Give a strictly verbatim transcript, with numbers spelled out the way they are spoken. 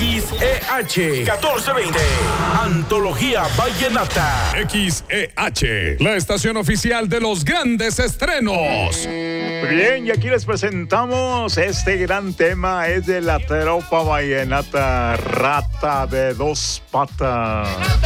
X E H catorce veinte. Antología Vallenata. X E H, la estación oficial de los grandes estrenos. Bien, y aquí les presentamos este gran tema, es de la tropa vallenata, Rata de Dos Patas.